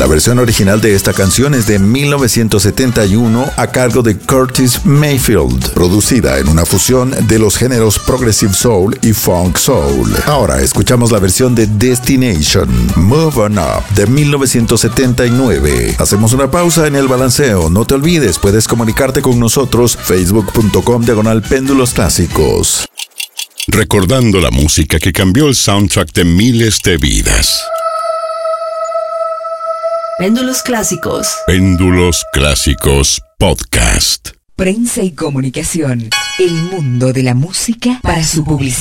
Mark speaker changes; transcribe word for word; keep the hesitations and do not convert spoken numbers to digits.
Speaker 1: La versión original de esta canción es de mil novecientos setenta y uno a cargo de Curtis Mayfield, producida en una fusión de los géneros Progressive Soul y Funk Soul. Ahora escuchamos la versión de Destination, Move On Up, de mil novecientos setenta y nueve. Hacemos una pausa en el balanceo. No te olvides, puedes comunicarte con nosotros, facebook.com diagonal péndulos clásicos.
Speaker 2: Recordando la música que cambió el soundtrack de miles de vidas.
Speaker 3: Péndulos Clásicos.
Speaker 2: Péndulos Clásicos Podcast.
Speaker 4: Prensa y comunicación. El mundo de la música para su publicidad.